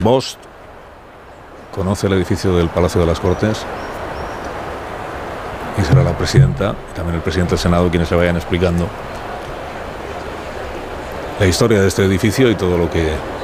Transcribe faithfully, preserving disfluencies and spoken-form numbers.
Bost conoce el edificio del Palacio de las Cortes y será la presidenta y también el presidente del Senado quienes le vayan explicando la historia de este edificio y todo lo que